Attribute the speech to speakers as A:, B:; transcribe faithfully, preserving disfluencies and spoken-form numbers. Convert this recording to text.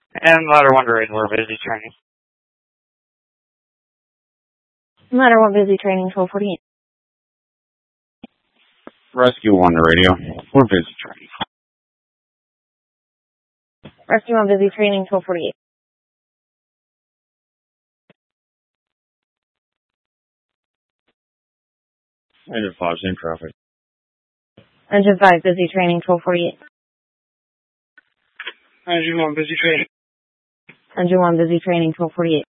A: And ladder one to raise, we're busy training.
B: Ladder one busy training, twelve forty-eight.
C: Rescue one to radio, we're busy training.
B: Rescue one busy training, twelve forty-eight.
C: Engine five, same traffic.
B: Engine five busy training, twelve forty-eight.
A: Engine one busy training.
B: Engine one busy training, twelve forty-eight.